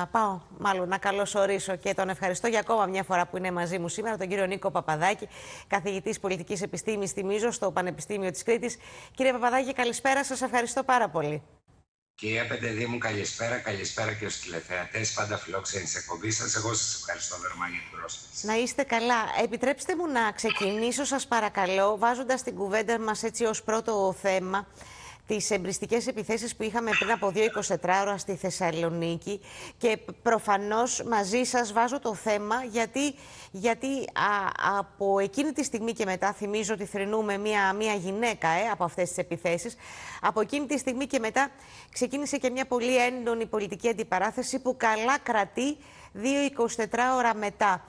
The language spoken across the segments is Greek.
πάω μάλλον να καλωσορίσω και τον ευχαριστώ για ακόμα μια φορά που είναι μαζί μου σήμερα, τον κύριο Νίκο Παπαδάκη, καθηγητής πολιτικής επιστήμης, θυμίζω, στο Πανεπιστήμιο της Κρήτης. Κύριε Παπαδάκη, καλησπέρα, σας ευχαριστώ πάρα πολύ. Κυρία Πεντεδήμου, καλησπέρα και στους τηλεθεατές. Πάντα φιλόξενοι της εκπομπής σας. Εγώ σας ευχαριστώ θερμά για την πρόσκληση. Να είστε καλά. Επιτρέψτε μου να ξεκινήσω, σας παρακαλώ, βάζοντας την κουβέντα μας έτσι ως πρώτο θέμα τις εμπριστικές επιθέσεις που είχαμε πριν από 2-24 ώρα στη Θεσσαλονίκη, και προφανώς μαζί σας βάζω το θέμα γιατί από εκείνη τη στιγμή και μετά, θυμίζω ότι θρηνούμε μια γυναίκα από αυτές τις επιθέσεις, από εκείνη τη στιγμή και μετά ξεκίνησε και μια πολύ έντονη πολιτική αντιπαράθεση που καλά κρατεί 2-24 ώρα μετά.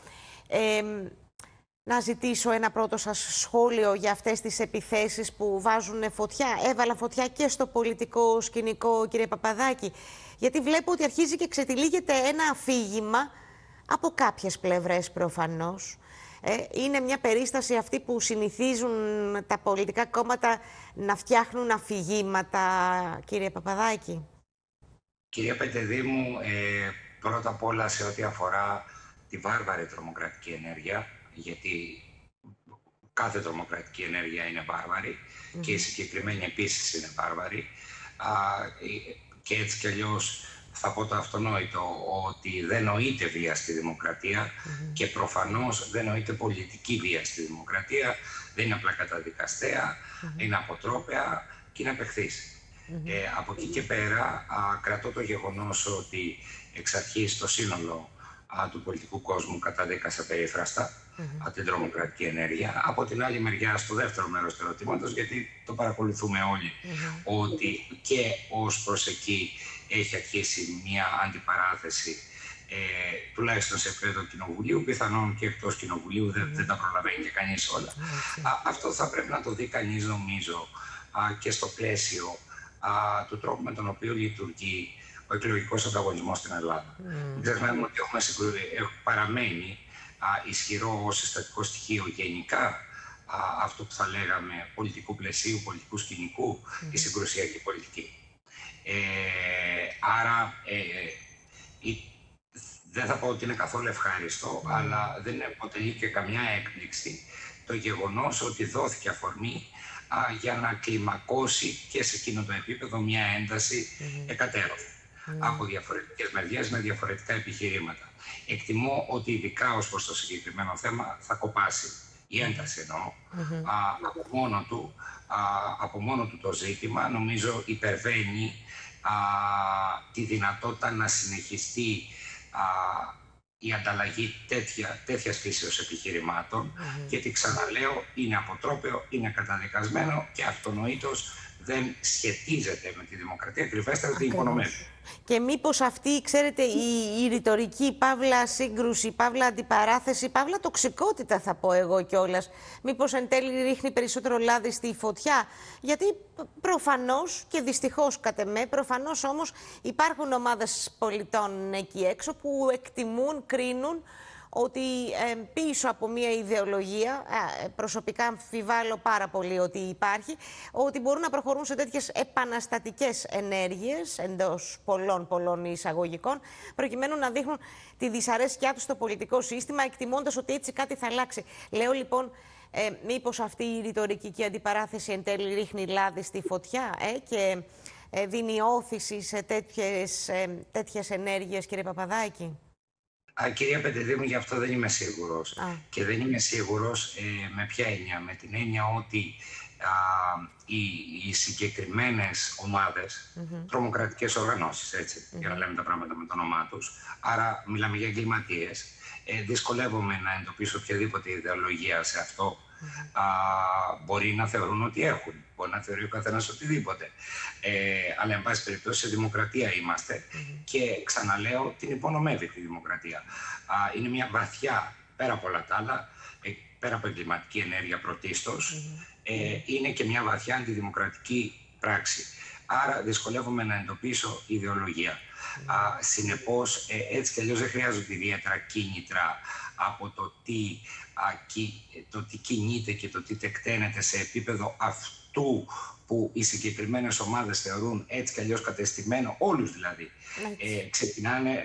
Να ζητήσω ένα πρώτο σας σχόλιο για αυτές τις επιθέσεις που βάζουν φωτιά, έβαλα φωτιά και στο πολιτικό σκηνικό, κύριε Παπαδάκη, γιατί βλέπω ότι αρχίζει και ξετυλίγεται ένα αφήγημα από κάποιες πλευρές προφανώς. Είναι μια περίσταση αυτή που συνηθίζουν τα πολιτικά κόμματα να φτιάχνουν αφηγήματα, κύριε Παπαδάκη. Κυρία Πεντεδήμου, πρώτα απ' όλα σε ό,τι αφορά τη βάρβαρη τρομοκρατική ενέργεια, γιατί κάθε τρομοκρατική ενέργεια είναι βάρβαρη και η συγκεκριμένη επίσης είναι βάρβαρη, και έτσι κι αλλιώς θα πω το αυτονόητο, ότι δεν νοείται βία στη δημοκρατία και προφανώς δεν νοείται πολιτική βία στη δημοκρατία. Δεν είναι απλά καταδικαστέα, είναι αποτρόπαια και είναι απεχθής. Από εκεί και πέρα κρατώ το γεγονός ότι εξ αρχής το σύνολο του πολιτικού κόσμου καταδίκασε περίφραστα την τρομοκρατική ενέργεια. Από την άλλη μεριά, στο δεύτερο μέρος του ερωτήματος, γιατί το παρακολουθούμε όλοι, ότι και ως προς εκεί έχει αρχίσει μια αντιπαράθεση, τουλάχιστον σε επίπεδο κοινοβουλίου, πιθανόν και εκτός κοινοβουλίου, δεν τα προλαβαίνει και κανείς όλα. Αυτό θα πρέπει να το δει κανείς, νομίζω, και στο πλαίσιο του τρόπου με τον οποίο λειτουργεί ο εκλογικός ανταγωνισμός στην Ελλάδα. Μην ξεχνάμε ότι παραμένει ισχυρό ως συστατικό στοιχείο γενικά αυτό που θα λέγαμε πολιτικού πλαισίου, πολιτικού σκηνικού, η συγκρουσιακή πολιτική. Άρα δεν θα πω ότι είναι καθόλου ευχάριστο, αλλά δεν αποτελεί και καμιά έκπληξη το γεγονός ότι δόθηκε αφορμή για να κλιμακώσει και σε εκείνο το επίπεδο μια ένταση εκατέρωθεν από διαφορετικές μεριές με διαφορετικά επιχειρήματα. Εκτιμώ ότι ειδικά ως προς το συγκεκριμένο θέμα θα κοπάσει η ένταση, εννοώ, από μόνο του το ζήτημα. Νομίζω υπερβαίνει τη δυνατότητα να συνεχιστεί η ανταλλαγή τέτοιας φύσεως επιχειρημάτων, γιατί ξαναλέω, είναι αποτρόπαιο, είναι καταδικασμένο και αυτονοήτως δεν σχετίζεται με τη δημοκρατία, κρυφέστερα την υπονομεύει. Και μήπως αυτή, ξέρετε, η ρητορική παύλα σύγκρουση, παύλα αντιπαράθεση, παύλα τοξικότητα, θα πω εγώ κιόλας, μήπως εν τέλει ρίχνει περισσότερο λάδι στη φωτιά? Γιατί προφανώς και δυστυχώς κατ' εμέ, προφανώς όμως υπάρχουν ομάδες πολιτών εκεί έξω που εκτιμούν, κρίνουν ότι πίσω από μια ιδεολογία, προσωπικά αμφιβάλλω πάρα πολύ ότι υπάρχει, ότι μπορούν να προχωρούν σε τέτοιες επαναστατικές ενέργειες εντός πολλών εισαγωγικών, προκειμένου να δείχνουν τη δυσαρέσκειά τους στο πολιτικό σύστημα, εκτιμώντας ότι έτσι κάτι θα αλλάξει. Λέω λοιπόν, μήπως αυτή η ρητορική αντιπαράθεση εν τέλει ρίχνει λάδι στη φωτιά και δίνει όθηση σε τέτοιες ενέργειες, κύριε Παπαδάκη? Κυρία Πεντεδήμου, γι' αυτό δεν είμαι σίγουρος. Και δεν είμαι σίγουρος με ποια έννοια? Με την έννοια ότι οι συγκεκριμένες ομάδες, τρομοκρατικές οργανώσεις, έτσι, για να λέμε τα πράγματα με το όνομά τους, άρα μιλάμε για εγκληματίες, δυσκολεύομαι να εντοπίσω οποιαδήποτε ιδεολογία σε αυτό. Μπορεί να θεωρούν ότι έχουν, μπορεί να θεωρεί ο καθένας οτιδήποτε, αλλά εν πάση περιπτώσει σε δημοκρατία είμαστε και ξαναλέω, την υπονομεύει τη δημοκρατία. Είναι μια βαθιά, πέρα από όλα τα άλλα, πέρα από εγκληματική ενέργεια πρωτίστως, είναι και μια βαθιά αντιδημοκρατική πράξη. Άρα δυσκολεύομαι να εντοπίσω ιδεολογία. Συνεπώς, έτσι κι αλλιώς δεν χρειάζονται ιδιαίτερα κίνητρα από το τι κινείται και το τι τεκταίνεται σε επίπεδο αυτού που οι συγκεκριμένες ομάδες θεωρούν έτσι κι αλλιώς κατεστημένο, όλους δηλαδή, ξεκινάνε